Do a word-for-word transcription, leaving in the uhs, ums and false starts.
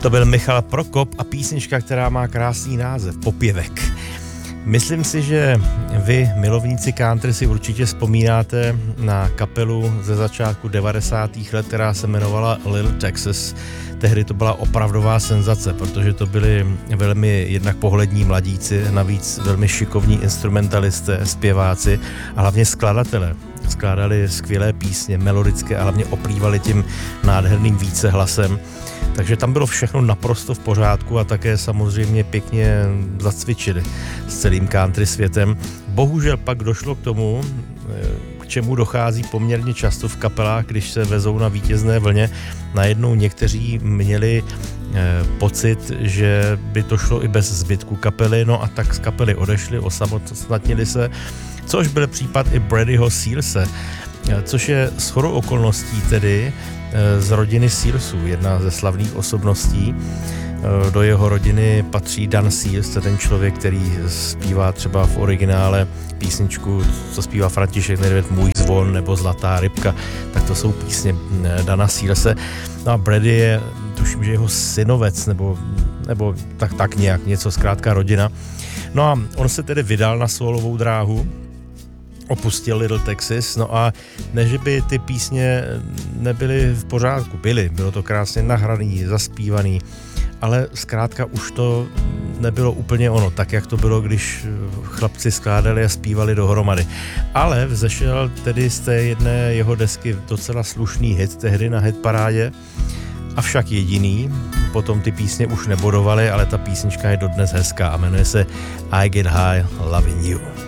To byl Michal Prokop a písnička, která má krásný název, Popěvek. Myslím si, že vy, milovníci country, si určitě vzpomínáte na kapelu ze začátku devadesátých let, která se jmenovala Little Texas. Tehdy to byla opravdová senzace, protože to byli velmi jednak pohlední mladíci, navíc velmi šikovní instrumentalisté, zpěváci a hlavně skladatelé. Skládali skvělé písně, melodické a hlavně oplývali tím nádherným vícehlasem. Takže tam bylo všechno naprosto v pořádku a také samozřejmě pěkně zacvičili s celým country světem. Bohužel pak došlo k tomu, k čemu dochází poměrně často v kapelách, když se vezou na vítězné vlně. Najednou někteří měli pocit, že by to šlo i bez zbytku kapely, no a tak z kapely odešli, osamostatnili se, což byl případ i Bradyho Sealse, což je shodou okolností tedy z rodiny Sealsů, jedna ze slavných osobností. Do jeho rodiny patří Dan Seals, to je ten člověk, který zpívá třeba v originále písničku, co zpívá František Nedvěd, Můj zvon nebo Zlatá rybka, tak to jsou písně Dana Sealse. No a Brady je, tuším, že jeho synovec, nebo, nebo tak, tak nějak, něco zkrátka rodina. No a on se tedy vydal na solovou dráhu, opustil Little Texas, no a ne, že by ty písně nebyly v pořádku, byly, bylo to krásně nahraný, zaspívaný, ale zkrátka už to nebylo úplně ono, tak jak to bylo, když chlapci skládali a zpívali dohromady. Ale vzešel tedy z té jedné jeho desky docela slušný hit tehdy na hitparádě, avšak jediný, potom ty písně už nebodovaly, ale ta písnička je dodnes hezká a jmenuje se I Get High Loving You.